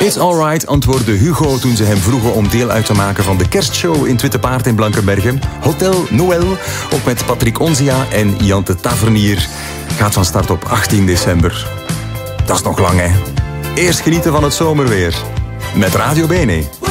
It's alright, antwoordde Hugo toen ze hem vroegen om deel uit te maken van de kerstshow in Witte Paard in Blankenbergen. Hotel Noël, ook met Patrick Onzia en Jante Tavernier, gaat van start op 18 december. Dat is nog lang, hè? Eerst genieten van het zomerweer. Met Radio Bene.